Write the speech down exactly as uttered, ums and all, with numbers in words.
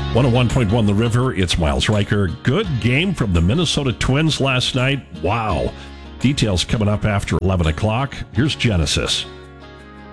one oh one point one The River, it's Miles Riker. Good game from the Minnesota Twins last night. Wow. Details coming up after eleven o'clock. Here's Genesis.